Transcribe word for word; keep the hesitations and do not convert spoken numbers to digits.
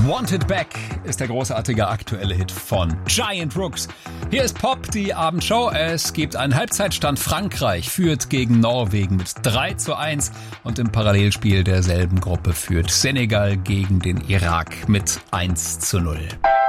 Wanted Back ist der großartige aktuelle Hit von Giant Rooks. Hier ist Pop, die Abendshow. Es gibt einen Halbzeitstand. Frankreich führt gegen Norwegen mit drei zu eins und im Parallelspiel derselben Gruppe führt Senegal gegen den Irak mit eins zu null.